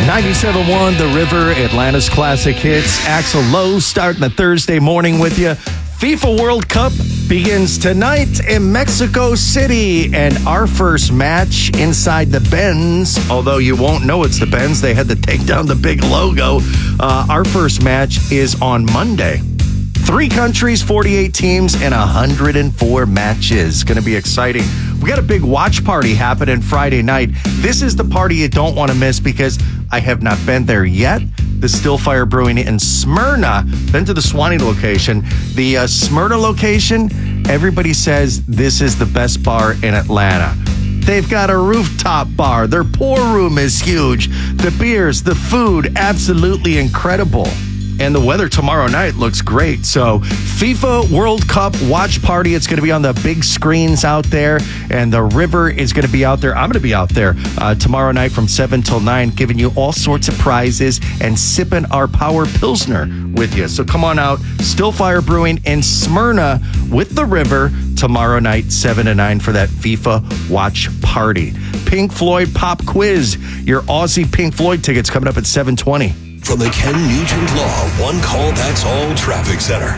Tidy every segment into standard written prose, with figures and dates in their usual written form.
97.1 The River, Atlanta's classic hits. Axl Lowe starting the Thursday morning with you. FIFA World Cup begins tonight in Mexico City. And our first match inside the Benz, although you won't know it's the Benz, they had to take down the big logo. Our first match is on Monday. 3 countries, 48 teams, and 104 matches. Going to be exciting. We got a big watch party happening Friday night. This is the party you don't want to miss because I have not been there yet. The Stillfire Brewing in Smyrna. Been to the Suwanee location. The Smyrna location, everybody says this is the best bar in Atlanta. They've got a rooftop bar. Their pour room is huge. The beers, the food, absolutely incredible. And the weather tomorrow night looks great. So FIFA World Cup watch party. It's going to be on the big screens out there. And the River is going to be out there. I'm going to be out there tomorrow night from 7 till 9, giving you all sorts of prizes and sipping our Power Pilsner with you. So come on out. Stillfire Brewing in Smyrna with the River tomorrow night, 7 to 9 for that FIFA watch party. Pink Floyd Pop Quiz. Your Aussie Pink Floyd tickets coming up at 7:20. From the Ken Nugent Law One Call That's All Traffic Center.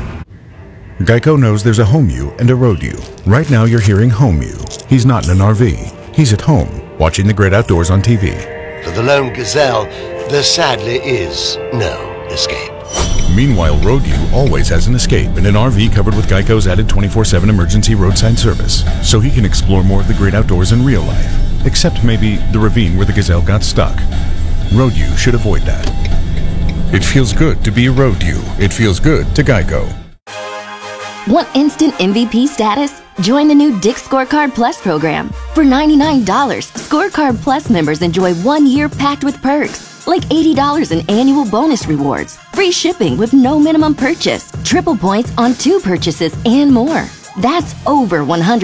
Geico knows there's a home you and a road you. Right now you're hearing home you. He's not in an RV. He's at home, watching the great outdoors on TV. For the lone gazelle, there sadly is no escape. Meanwhile, road you always has an escape in an RV covered with Geico's added 24/7 emergency roadside service, so he can explore more of the great outdoors in real life. Except maybe the ravine where the gazelle got stuck. Road you should avoid that. It feels good to be a road you. It feels good to Geico. Want instant MVP status? Join the new Dick's Scorecard Plus program. For $99, Scorecard Plus members enjoy 1 year packed with perks, like $80 in annual bonus rewards, free shipping with no minimum purchase, triple points on 2 purchases, and more. That's over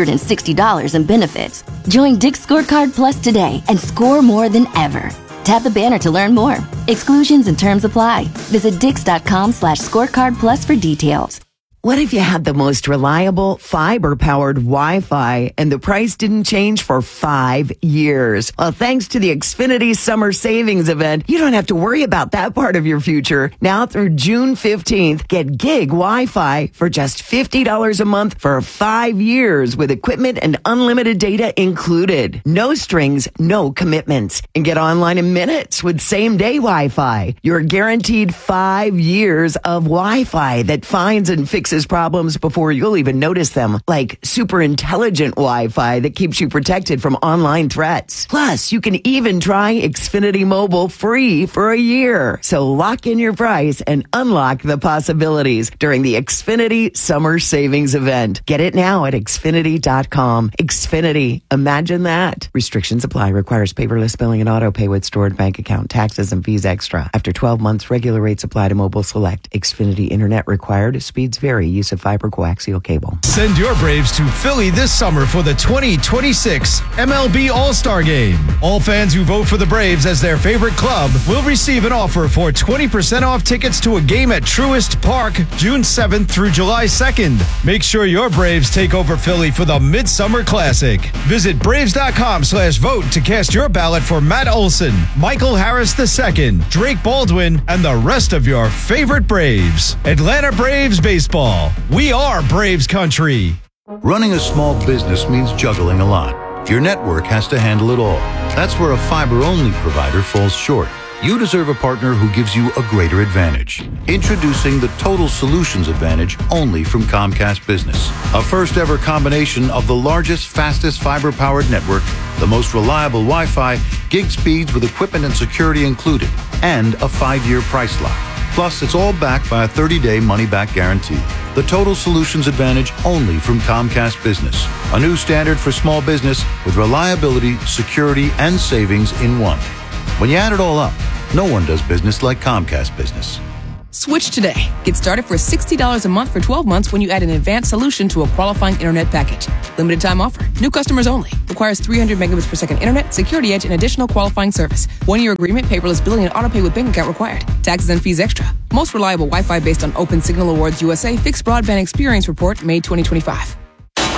$160 in benefits. Join Dick's Scorecard Plus today and score more than ever. Tap the banner to learn more. Exclusions and terms apply. Visit Dix.com/scorecard plus for details. What if you had the most reliable fiber-powered Wi-Fi and the price didn't change for 5 years? Well, thanks to the Xfinity Summer Savings Event, you don't have to worry about that part of your future. Now through June 15th, get gig Wi-Fi for just $50 a month for 5 years with equipment and unlimited data included. No strings, no commitments. And get online in minutes with same-day Wi-Fi. You're guaranteed 5 years of Wi-Fi that finds and fixes problems before you'll even notice them, like super intelligent Wi-Fi that keeps you protected from online threats. Plus, you can even try Xfinity Mobile free for a year. So lock in your price and unlock the possibilities during the Xfinity Summer Savings Event. Get it now at Xfinity.com. Xfinity. Imagine that. Restrictions apply. Requires paperless billing and auto pay with stored bank account. Taxes and fees extra. After 12 months, regular rates apply to mobile select. Xfinity Internet required. Speeds vary. Use of fiber coaxial cable. Send your Braves to Philly this summer for the 2026 MLB All-Star Game. All fans who vote for the Braves as their favorite club will receive an offer for 20% off tickets to a game at Truist Park June 7th through July 2nd. Make sure your Braves take over Philly for the Midsummer Classic. Visit Braves.com/vote to cast your ballot for Matt Olson, Michael Harris II, Drake Baldwin, and the rest of your favorite Braves. Atlanta Braves Baseball. We are Braves country. Running a small business means juggling a lot. Your network has to handle it all. That's where a fiber-only provider falls short. You deserve a partner who gives you a greater advantage. Introducing the Total Solutions Advantage only from Comcast Business. A first-ever combination of the largest, fastest fiber-powered network, the most reliable Wi-Fi, gig speeds with equipment and security included, and a 5-year price lock. Plus, it's all backed by a 30-day money-back guarantee. The Total Solutions Advantage only from Comcast Business. A new standard for small business with reliability, security, and savings in one. When you add it all up, no one does business like Comcast Business. Switch today. Get started for $60 a month for 12 months when you add an advanced solution to a qualifying internet package. Limited time offer. New customers only. Requires 300 megabits per second internet, security edge, and additional qualifying service. 1-year agreement, paperless billing, and autopay with bank account required. Taxes and fees extra. Most reliable Wi-Fi based on Open Signal Awards USA Fixed Broadband Experience Report, May 2025.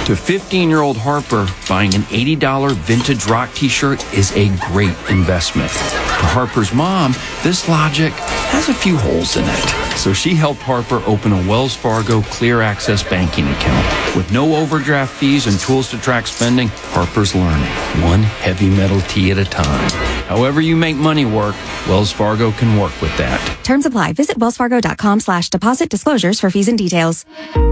To 15-year-old Harper, buying an $80 vintage rock t-shirt is a great investment. To Harper's mom, this logic has a few holes in it. So she helped Harper open a Wells Fargo Clear Access banking account. With no overdraft fees and tools to track spending, Harper's learning, one heavy metal tea at a time. However you make money work, Wells Fargo can work with that. Terms apply. Visit wellsfargo.com/deposit disclosures for fees and details.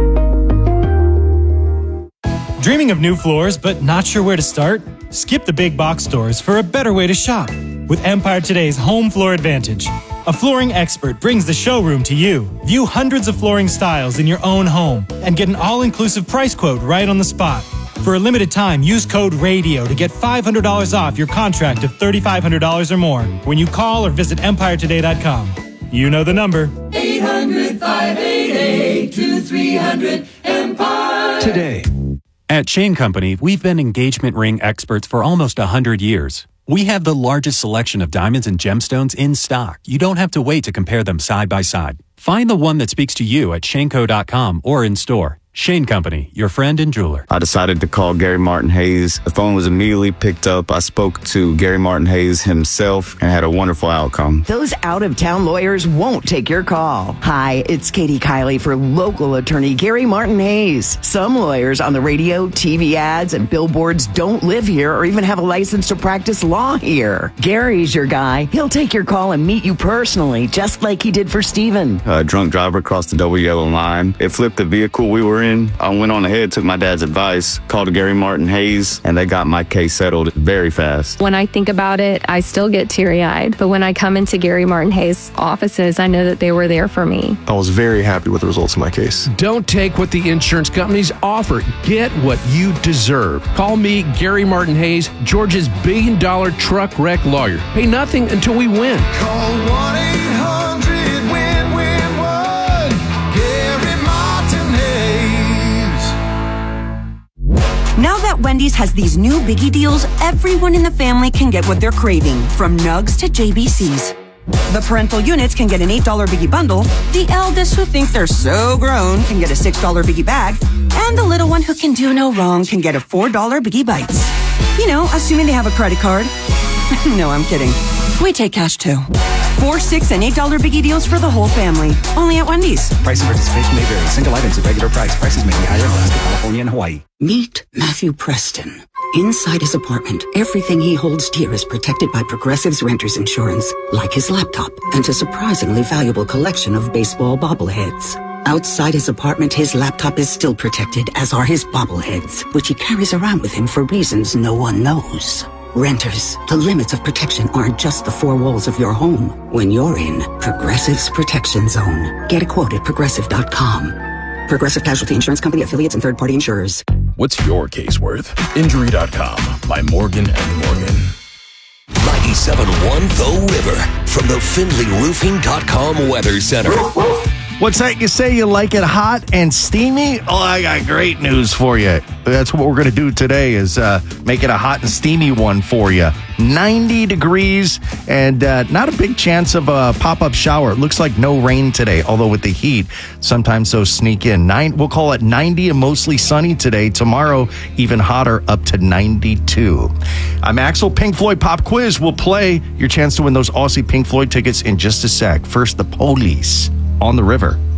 Dreaming of new floors but not sure where to start? Skip the big box stores for a better way to shop with Empire Today's Home Floor Advantage. A flooring expert brings the showroom to you. View hundreds of flooring styles in your own home and get an all-inclusive price quote right on the spot. For a limited time, use code RADIO to get $500 off your contract of $3,500 or more when you call or visit EmpireToday.com. You know the number. 800-588-2300 Today. At Chain Company, we've been engagement ring experts for almost 100 years. We have the largest selection of diamonds and gemstones in stock. You don't have to wait to compare them side by side. Find the one that speaks to you at shaneco.com or in store. Shane Company, your friend and jeweler. I decided to call Gary Martin Hayes. The phone was immediately picked up. I spoke to Gary Martin Hayes himself and had a wonderful outcome. Those out-of-town lawyers won't take your call. Hi, it's Katie Kiley for local attorney Gary Martin Hayes. Some lawyers on the radio, TV ads, and billboards don't live here or even have a license to practice law here. Gary's your guy. He'll take your call and meet you personally, just like he did for Steven. A drunk driver crossed the double yellow line. It flipped the vehicle we were in. I went on ahead, took my dad's advice, called Gary Martin Hayes, and they got my case settled very fast. When I think about it, I still get teary-eyed. But when I come into Gary Martin Hayes' offices, I know that they were there for me. I was very happy with the results of my case. Don't take what the insurance companies offer. Get what you deserve. Call me, Gary Martin Hayes, Georgia's $1 billion truck wreck lawyer. Pay nothing until we win. Call 1-800-WIN-WIN-1. Gary Martin Hayes. Now that Wendy's has these new biggie deals, everyone in the family can get what they're craving, from nugs to JBCs. The parental units can get an $8 biggie bundle, the eldest who think they're so grown can get a $6 biggie bag, and the little one who can do no wrong can get a $4 biggie bites. You know, assuming they have a credit card. No, I'm kidding. We take cash too. 4, 6, and $8 biggie deals for the whole family. Only at Wendy's. Price and participation may vary. Single items at regular price. Prices may be higher in Alaska, California, and Hawaii. Meet Matthew Preston. Inside his apartment, everything he holds dear is protected by Progressive's Renters Insurance, like his laptop and a surprisingly valuable collection of baseball bobbleheads. Outside his apartment, his laptop is still protected, as are his bobbleheads, which he carries around with him for reasons no one knows. Renters, the limits of protection aren't just the four walls of your home. When you're in Progressive's Protection Zone, get a quote at Progressive.com. Progressive Casualty Insurance Company, affiliates, and third-party insurers. What's your case worth? Injury.com by Morgan & Morgan. 97.1 The River from the FindlayRoofing.com Weather Center. What's that you say? You like it hot and steamy? Oh, I got great news for you. That's what we're going to do today is make it a hot and steamy one for you. 90 degrees and not a big chance of a pop-up shower. It looks like no rain today, although with the heat, sometimes those sneak in. We'll call it 90 and mostly sunny today. Tomorrow, even hotter, up to 92. I'm Axel. Pink Floyd Pop Quiz will play your chance to win those Aussie Pink Floyd tickets in just a sec. First, the Police on the River.